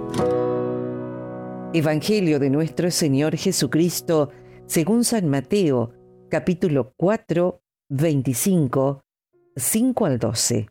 Evangelio de nuestro Señor Jesucristo, según San Mateo, capítulo 4, 25, 5 al 12.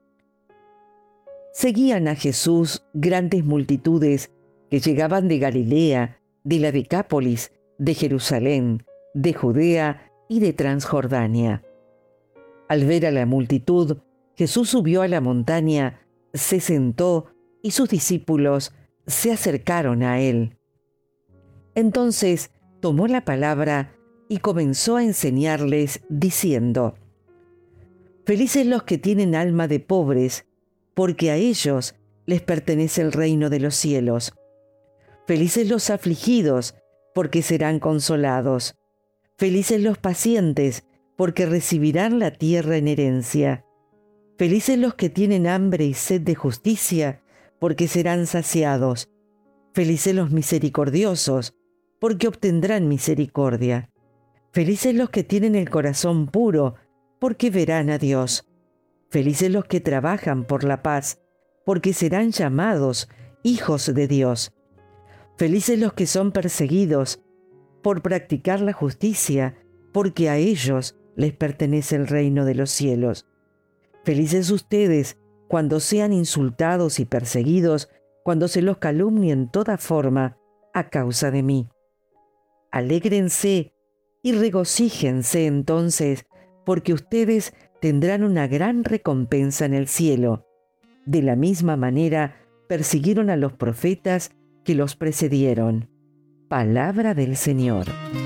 Seguían a Jesús grandes multitudes que llegaban de Galilea, de la Decápolis, de Jerusalén, de Judea y de Transjordania. Al ver a la multitud, Jesús subió a la montaña, se sentó y sus discípulos se acercaron a él. Entonces tomó la palabra y comenzó a enseñarles, diciendo: Felices los que tienen alma de pobres, porque a ellos les pertenece el reino de los cielos. Felices los afligidos, porque serán consolados. Felices los pacientes, porque recibirán la tierra en herencia. Felices los que tienen hambre y sed de justicia, porque serán saciados. Felices los misericordiosos, porque obtendrán misericordia. Felices los que tienen el corazón puro, porque verán a Dios. Felices los que trabajan por la paz, porque serán llamados hijos de Dios. Felices los que son perseguidos por practicar la justicia, porque a ellos les pertenece el reino de los cielos. Felices ustedes cuando sean insultados y perseguidos, cuando se los calumnie en toda forma a causa de mí. Alégrense y regocíjense entonces, porque ustedes tendrán una gran recompensa en el cielo. De la misma manera persiguieron a los profetas que los precedieron. Palabra del Señor.